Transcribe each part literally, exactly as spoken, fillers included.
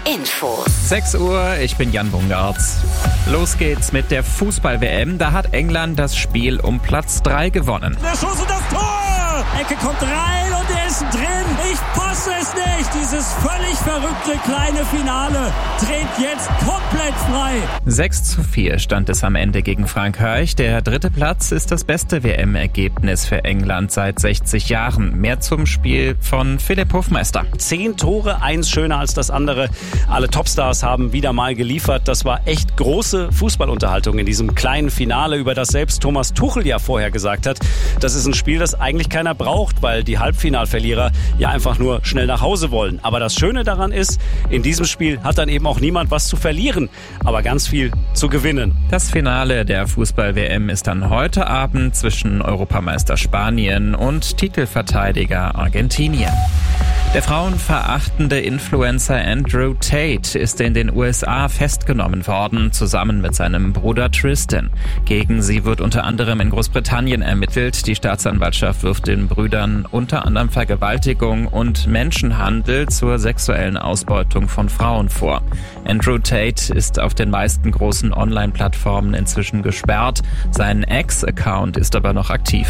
Infos. sechs Uhr, ich bin Jan Bungartz. Los geht's mit der Fußball-W M. Da hat England das Spiel um Platz drei gewonnen. Der Schuss und das Tor! Ecke kommt rein und er ist drin. Ich fasse es nicht. Dieses völlig verrückte kleine Finale dreht jetzt komplett frei. sechs zu vier stand es am Ende gegen Frankreich. Der dritte Platz ist das beste W M-Ergebnis für England seit sechzig Jahren. Mehr zum Spiel von Philipp Hofmeister. Zehn Tore, eins schöner als das andere. Alle Topstars haben wieder mal geliefert. Das war echt große Fußballunterhaltung in diesem kleinen Finale, über das selbst Thomas Tuchel ja vorher gesagt hat. Das ist ein Spiel, das eigentlich keiner braucht, weil die Halbfinalverlierer ja einfach nur schnell nach Hause wollen. Aber das Schöne daran ist, in diesem Spiel hat dann eben auch niemand was zu verlieren, aber ganz viel zu gewinnen. Das Finale der Fußball-W M ist dann heute Abend zwischen Europameister Spanien und Titelverteidiger Argentinien. Der frauenverachtende Influencer Andrew Tate ist in den U S A festgenommen worden, zusammen mit seinem Bruder Tristan. Gegen sie wird unter anderem in Großbritannien ermittelt. Die Staatsanwaltschaft wirft den Brüdern unter anderem Vergewaltigung und Menschenhandel zur sexuellen Ausbeutung von Frauen vor. Andrew Tate ist auf den meisten großen Online-Plattformen inzwischen gesperrt. Sein Ex-Account ist aber noch aktiv.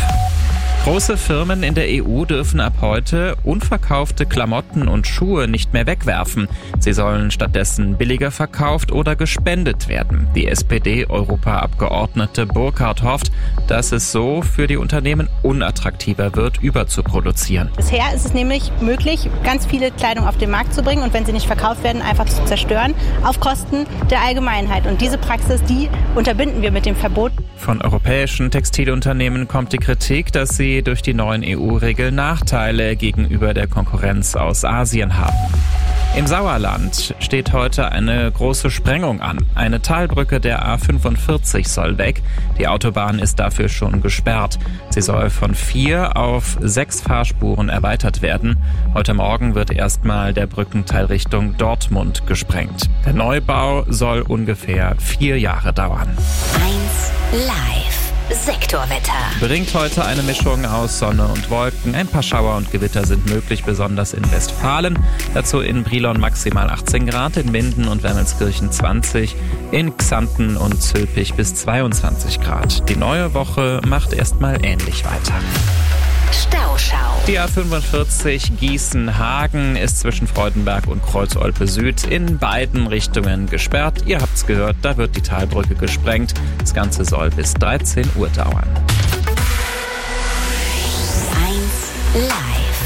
Große Firmen in der E U dürfen ab heute unverkaufte Klamotten und Schuhe nicht mehr wegwerfen. Sie sollen stattdessen billiger verkauft oder gespendet werden. Die S P D-Europaabgeordnete Burkhardt hofft, dass es so für die Unternehmen unattraktiver wird, überzuproduzieren. Bisher ist es nämlich möglich, ganz viele Kleidung auf den Markt zu bringen und wenn sie nicht verkauft werden, einfach zu zerstören, auf Kosten der Allgemeinheit. Und diese Praxis, die unterbinden wir mit dem Verbot. Von europäischen Textilunternehmen kommt die Kritik, dass sie durch die neuen E U-Regeln Nachteile gegenüber der Konkurrenz aus Asien haben. Im Sauerland steht heute eine große Sprengung an. Eine Teilbrücke der A fünfundvierzig soll weg. Die Autobahn ist dafür schon gesperrt. Sie soll von vier auf sechs Fahrspuren erweitert werden. Heute Morgen wird erstmal der Brückenteil Richtung Dortmund gesprengt. Der Neubau soll ungefähr vier Jahre dauern. eins live. Sektorwetter. Bringt heute eine Mischung aus Sonne und Wolken. Ein paar Schauer und Gewitter sind möglich, besonders in Westfalen. Dazu in Brilon maximal achtzehn Grad, in Minden und Wermelskirchen zwanzig, in Xanten und Zülpich bis zweiundzwanzig Grad. Die neue Woche macht erstmal ähnlich weiter. Stauschau. Die A fünfundvierzig Gießen-Hagen ist zwischen Freudenberg und Kreuz-Olpe Süd in beiden Richtungen gesperrt. Ihr habt's gehört, da wird die Talbrücke gesprengt. Das Ganze soll bis dreizehn Uhr dauern. eins live.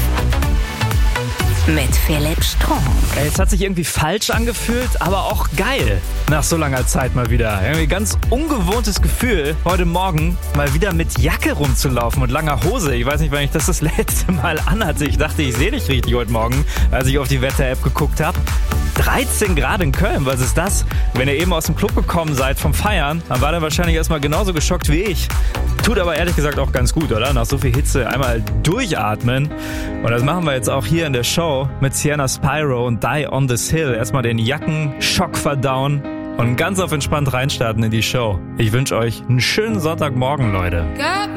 Mit Philipp Strunk. Es hat sich irgendwie falsch angefühlt, aber auch geil. Nach so langer Zeit mal wieder. Irgendwie ganz ungewohntes Gefühl, heute Morgen mal wieder mit Jacke rumzulaufen und langer Hose. Ich weiß nicht, wann ich das das letzte Mal anhatte. Ich dachte, ich sehe dich richtig heute Morgen, als ich auf die Wetter-App geguckt habe. dreizehn Grad in Köln, was ist das? Wenn ihr eben aus dem Club gekommen seid vom Feiern, dann war ihr wahrscheinlich erstmal genauso geschockt wie ich. Tut aber ehrlich gesagt auch ganz gut, oder? Nach so viel Hitze einmal durchatmen. Und das machen wir jetzt auch hier in der Show mit Sienna Spyro und Die on This Hill. Erstmal den Jackenschock verdauen und ganz auf entspannt reinstarten in die Show. Ich wünsche euch einen schönen Sonntagmorgen, Leute.